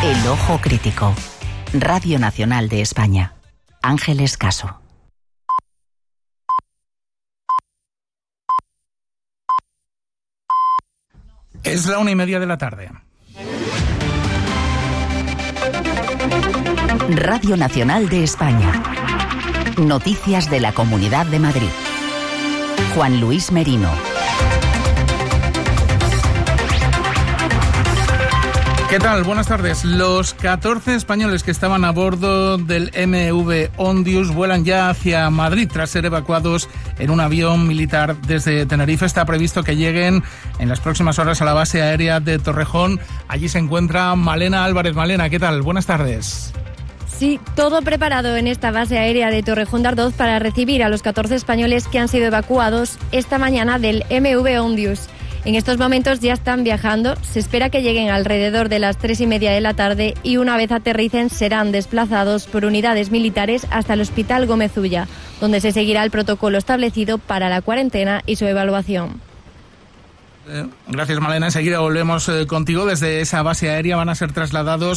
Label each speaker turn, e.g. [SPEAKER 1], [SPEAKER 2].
[SPEAKER 1] El Ojo Crítico. Radio Nacional de España. Ángeles Caso.
[SPEAKER 2] Es la 1:30 de la tarde.
[SPEAKER 1] Radio Nacional de España. Noticias de la Comunidad de Madrid. Juan Luis Merino.
[SPEAKER 2] ¿Qué tal? Buenas tardes. Los 14 españoles que estaban a bordo del MV Ondius vuelan ya hacia Madrid tras ser evacuados en un avión militar desde Tenerife. Está previsto que lleguen en las próximas horas a la base aérea de Torrejón. Allí se encuentra Malena Álvarez. Malena, ¿qué tal? Buenas tardes.
[SPEAKER 3] Sí, todo preparado en esta base aérea de Torrejón de Ardoz para recibir a los 14 españoles que han sido evacuados esta mañana del MV Ondius. En estos momentos ya están viajando, se espera que lleguen alrededor de las 3:30 de la tarde y una vez aterricen serán desplazados por unidades militares hasta el Hospital Gómez Ulla, donde se seguirá el protocolo establecido para la cuarentena y su evaluación.
[SPEAKER 2] Gracias, Malena. Enseguida volvemos contigo. Desde esa base aérea van a ser trasladados